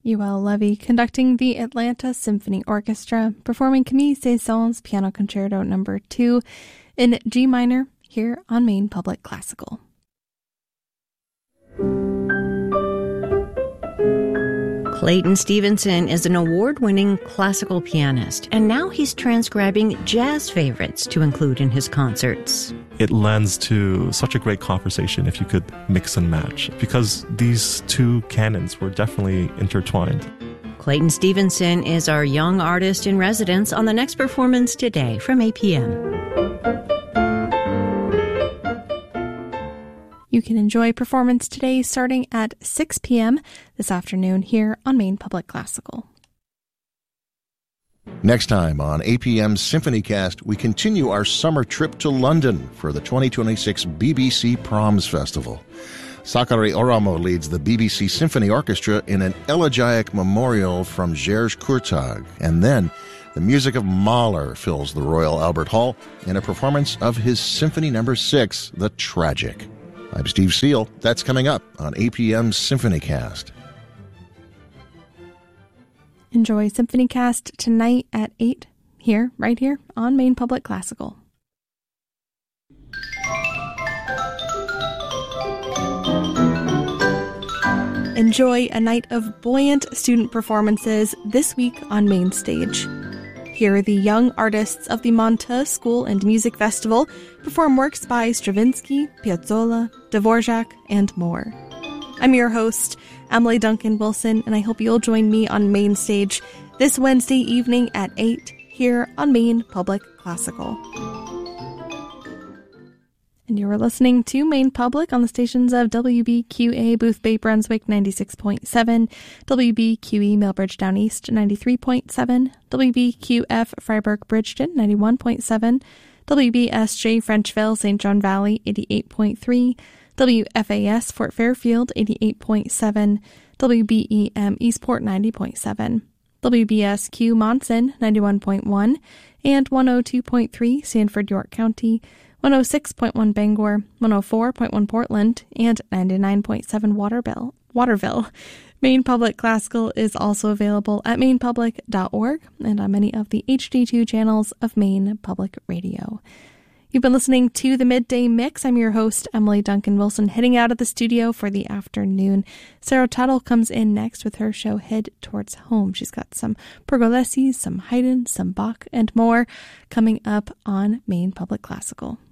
Joël Levy conducting the Atlanta Symphony Orchestra, performing Camille Saint-Saëns Piano Concerto No. 2 in G minor here on Maine Public Classical. Clayton Stevenson is an award-winning classical pianist, and now he's transcribing jazz favorites to include in his concerts. It lends to such a great conversation if you could mix and match, because these two canons were definitely intertwined. Clayton Stevenson is our young artist in residence on the next performance today from APM. You can enjoy performance today starting at 6 p.m. this afternoon here on Maine Public Classical. Next time on APM's SymphonyCast, we continue our summer trip to London for the 2026 BBC Proms Festival. Sakari Oramo leads the BBC Symphony Orchestra in an elegiac memorial from Georges Courtag, and then the music of Mahler fills the Royal Albert Hall in a performance of his Symphony No. 6, The Tragic. I'm Steve Seal. That's coming up on APM's SymphonyCast. Enjoy SymphonyCast tonight at 8 right here on Maine Public Classical. Enjoy a night of buoyant student performances this week on Main Stage. Here are the young artists of the Monta School and Music Festival perform works by Stravinsky, Piazzolla, Dvorak, and more. I'm your host, Emily Duncan Wilson, and I hope you'll join me on Main Stage this Wednesday evening at 8 here on Maine Public Classical. And you are listening to Maine Public on the stations of WBQA Boothbay Brunswick 96.7, WBQE Millbridge Down East 93.7, WBQF Freiburg Bridgeton 91.7, WBSJ Frenchville St. John Valley 88.3, WFAS Fort Fairfield 88.7, WBEM Eastport 90.7, WBSQ Monson 91.1, and 102.3 Sanford York County, 106.1 Bangor, 104.1 Portland, and 99.7 Waterville. Maine Public Classical is also available at mainepublic.org and on many of the HD2 channels of Maine Public Radio. You've been listening to The Midday Mix. I'm your host, Emily Duncan Wilson, heading out of the studio for the afternoon. Sarah Tuttle comes in next with her show Head Towards Home. She's got some Pergolesi, some Haydn, some Bach, and more coming up on Maine Public Classical.